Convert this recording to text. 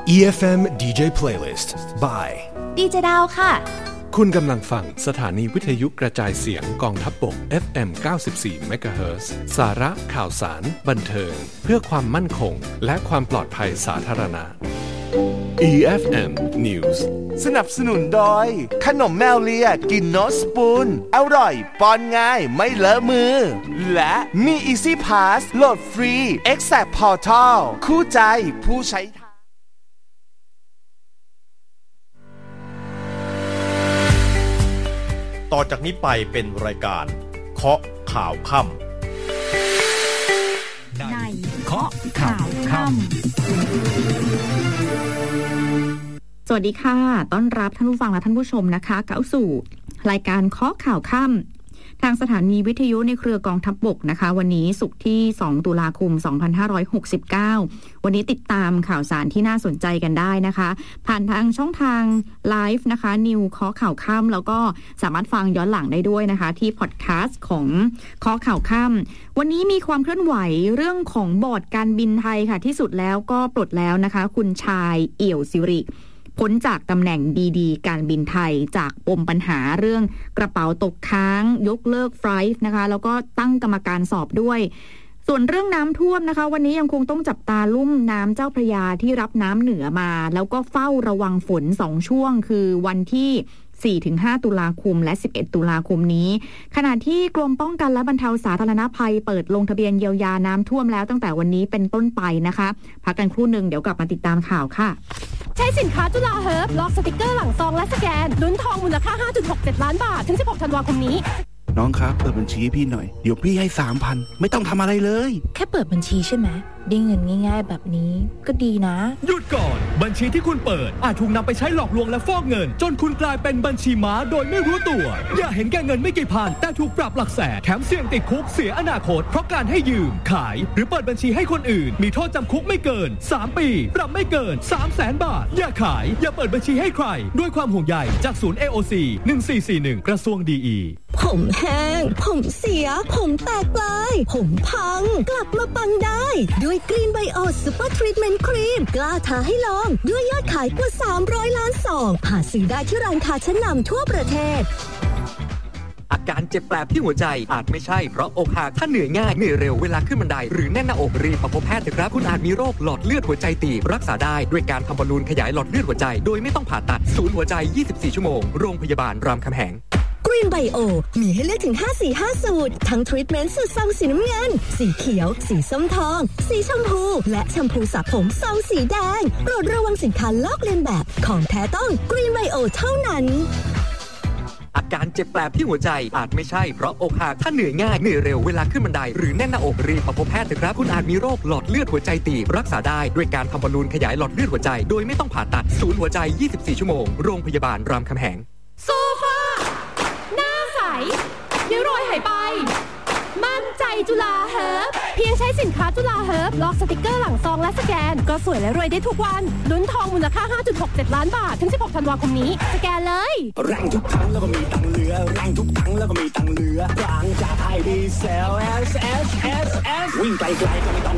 EFM DJ Playlist by ดีเจดาวค่ะคุณกำลังฟังสถานีวิทยุกระจายเสียงกองทัพบก FM 94 MHz สาระข่าวสารบันเทิงเพื่อความมั่นคงและความปลอดภัยสาธารณะ EFM News สนับสนุนโดยขนมแมวเลียกินโนสปูนอร่อยป้อนง่ายไม่เลอะมือและมี Easy Pass โหลดฟรี Exact Portal คู่ใจผู้ใช้ต่อจากนี้ไปเป็นรายการเคาะข่าวค่ำในเคาะข่าวค่ำสวัสดีค่ะต้อนรับท่านผู้ฟังและท่านผู้ชมนะคะเข้าสู่รายการเคาะข่าวค่ำทางสถานีวิทยุในเครือกองทัพบกนะคะวันนี้ศุกร์ที่2ตุลาคม2569วันนี้ติดตามข่าวสารที่น่าสนใจกันได้นะคะผ่านทางช่องทางไลฟ์นะคะนิวเคาะข่าวค่ำแล้วก็สามารถฟังย้อนหลังได้ด้วยนะคะที่พอดแคสต์ของเคาะข่าวค่ำวันนี้มีความเคลื่อนไหวเรื่องของบอร์ดการบินไทยค่ะที่สุดแล้วก็ปลดแล้วนะคะคุณชายเอี่ยวสิริพ้นจากตำแหน่งดีการบินไทยจากปมปัญหาเรื่องกระเป๋าตกค้างยกเลิกไฟล์นะคะแล้วก็ตั้งกรรมการสอบด้วยส่วนเรื่องน้ำท่วมนะคะวันนี้ยังคงต้องจับตาลุ่มน้ำเจ้าพระยาที่รับน้ำเหนือมาแล้วก็เฝ้าระวังฝน2ช่วงคือวันที่4-5 ตุลาคมและ11 ตุลาคมนี้ขณะที่กรมป้องกันและบรรเทาสาธารณภัยเปิดลงทะเบียนเยียวยาน้ำท่วมแล้วตั้งแต่วันนี้เป็นต้นไปนะคะพักกันครู่นึงเดี๋ยวกลับมาติดตามข่าวค่ะใช้สินค้าจุฬาเฮิร์บล็อกสติกเกอร์หลังซองและสแกนลุ้นทองมูลค่า 5.67 ล้านบาทถึง16 ธันวาคมนี้น้องครับเปิดบัญชีให้พี่หน่อยเดี๋ยวพี่ให้ 3,000 ไม่ต้องทำอะไรเลยแค่เปิดบัญชีใช่ไหมได้เงินง่ายๆแบบนี้ก็ดีนะหยุดก่อนบัญชีที่คุณเปิดอาจถูกนำไปใช้หลอกลวงและฟอกเงินจนคุณกลายเป็นบัญชีม้าโดยไม่รู้ตัวอย่าเห็นแก่เงินไม่กี่พันแต่ถูกปรับหลักแสนแถมเสี่ยงติดคุกเสียอนาคตเพราะการให้ยืมขายหรือเปิดบัญชีให้คนอื่นมีโทษจำคุกไม่เกิน3ปีปรับไม่เกิน 300,000 บาทอย่าขายอย่าเปิดบัญชีให้ใครด้วยความห่วงใยจากศูนย์ AOC 1441กระทรวงดีผมแห้งผมเสียผมแตกปลายผมพังกลับมาปังได้ด้วยกรีนไบโอซูเปอร์ทรีทเมนต์ครีมกล้าท้าให้ลองด้วยยอดขายกว่า300 ล้านซองหาซื้อได้ที่ร้านค้าชั้นนำทั่วประเทศอาการเจ็บแปลบที่หัวใจอาจไม่ใช่เพราะอกหักถ้าเหนื่อยง่ายเหนื่อยเร็วเวลาขึ้นบันไดหรือแน่นหน้าอกรีบพบแพทย์เถอะครับคุณอาจมีโรคหลอดเลือดหัวใจตีบรักษาได้ด้วยการทำบอลลูนขยายหลอดเลือดหัวใจโดยไม่ต้องผ่าตัดศูนย์หัวใจ24ชั่วโมงโรงพยาบาลรามคำแหงกรีนไบโอมีให้เลือกถึง 5 สูตรทั้งทรีทเมนต์สูตรซองสีน้ำเงินสีเขียวสีส้มทองสีชมพูและแชมพูสระผมซองสีแดงโปรดระวังสินค้าลอกเลียนแบบของแท้ต้องกรีนไบโอเท่านั้นอาการเจ็บแปลบที่หัวใจอาจไม่ใช่เพราะอกหักถ้าเหนื่อยง่ายเหนื่อยเร็วเวลาขึ้นบันไดหรือแน่นหน้าอกรีบพบแพทย์เถอะครับคุณอาจมีโรคหลอดเลือดหัวใจตีบรักษาได้ด้วยการทำบอลลูนขยายหลอดเลือดหัวใจโดยไม่ต้องผ่าตัดศูนย์หัวใจ24ชั่วโมงโรงพยาบาลรามคำแหงโซฟาหน้าใสริ้วรอยหายไปมั่นใจจุฬาเฮิร์บเพียงใช้สินค้าจุฬาเฮิร์บล็อกสติกเกอร์หลังซองและสแกนก็สวยและรวยได้ทุกวันลุ้นทองมูลค่า 5.67 ล้านบาทถึง16 ธันวาคมนี้สแกนเลยแรงทุกครั้งแล้วก็มีตังเหลือแรงทุกครั้งแล้วก็มีตังเหลือกลางจากไทยดีเซล S วิ่งไกลๆก็ไม่ต้อง